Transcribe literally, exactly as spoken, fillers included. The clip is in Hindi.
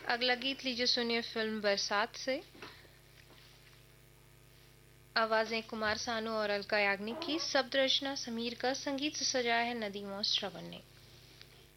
अगला गीत लीजिए सुनिए फिल्म बरसात से। आवाजें कुमार सानू और अलका याग्निक की, शब्द रचना समीर का, संगीत से सजाया है नदीम और श्रवण ने।